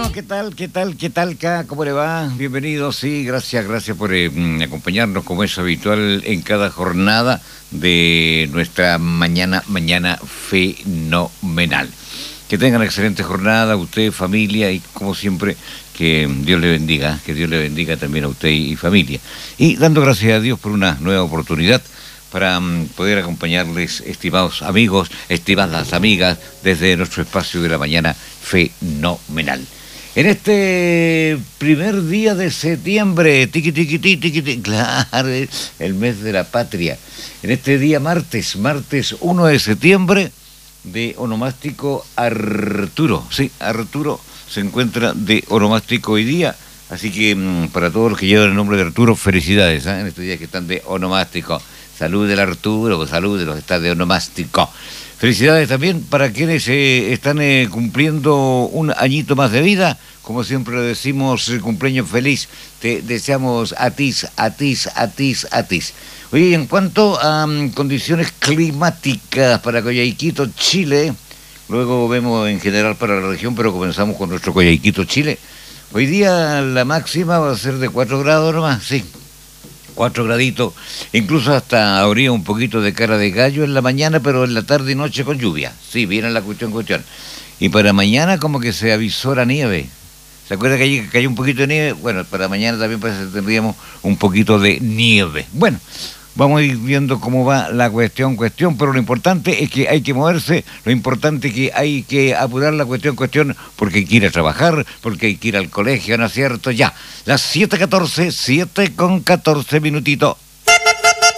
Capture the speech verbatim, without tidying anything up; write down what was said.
Bueno, ¿qué tal? ¿Qué tal? ¿Qué tal, K? ¿Cómo le va? Bienvenido, sí, gracias, gracias por eh, acompañarnos como es habitual en cada jornada de nuestra mañana, mañana fenomenal. Que tengan excelente jornada, usted, familia, y como siempre, que Dios le bendiga, que Dios le bendiga también a usted y familia. Y dando gracias a Dios por una nueva oportunidad para um, poder acompañarles, estimados amigos, estimadas amigas, desde nuestro espacio de la mañana fenomenal. En este primer día de septiembre, tiqui, tiqui, tiqui, tiqui, tiqui, claro, el mes de la patria. En este día martes, martes uno de septiembre, de onomástico Arturo. Sí, Arturo se encuentra de onomástico hoy día. Así que mmm, para todos los que llevan el nombre de Arturo, felicidades, ¿eh? En estos días que están de onomástico. Salud del Arturo, salud de los que están de onomástico. Felicidades también para quienes eh, están eh, cumpliendo un añito más de vida. Como siempre le decimos, el cumpleaños feliz. Te deseamos a tis, a tis, a tis, a tis. Oye, en cuanto a um, condiciones climáticas para Coyhaiquito, Chile, luego vemos en general para la región, pero comenzamos con nuestro Coyhaiquito, Chile. Hoy día la máxima va a ser de cuatro grados nomás, sí. cuatro graditos, incluso hasta habría un poquito de cara de gallo en la mañana, pero en la tarde y noche con lluvia. Sí, viene la cuestión, cuestión. Y para mañana como que se avisora nieve. ¿Se acuerda que hay, que hay un poquito de nieve? Bueno, para mañana también parece que tendríamos un poquito de nieve. Bueno, vamos a ir viendo cómo va la cuestión, cuestión, pero lo importante es que hay que moverse, lo importante es que hay que apurar la cuestión, cuestión, porque hay que ir a trabajar, porque hay que ir al colegio, ¿no es cierto? Ya, las siete catorce, siete con catorce minutitos.